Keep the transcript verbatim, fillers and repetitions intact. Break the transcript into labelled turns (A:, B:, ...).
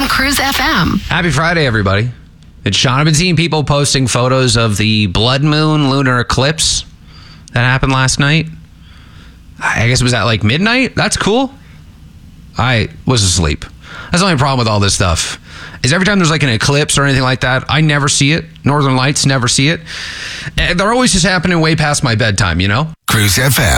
A: on Cruise F M.
B: Happy Friday, everybody. It's Sean. I've been seeing people posting photos of the blood moon lunar eclipse that happened last night. I guess it was at like midnight. That's cool. I was asleep. That's the only problem with all this stuff. Is every time there's like an eclipse or anything like that, I never see it. Northern Lights, never see it. They're always just happening way past my bedtime, you know?
C: Cruise F M.